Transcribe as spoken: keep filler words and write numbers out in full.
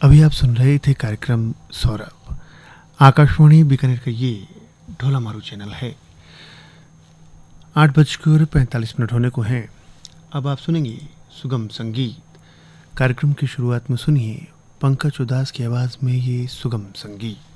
अभी आप सुन रहे थे कार्यक्रम सौरभ। आकाशवाणी बीकानेर का ये ढोला मारू चैनल है। आठ बजकर पैंतालीस मिनट होने को हैं। अब आप सुनेंगे सुगम संगीत। कार्यक्रम की शुरुआत में सुनिए पंकज उदास की आवाज में ये सुगम संगीत।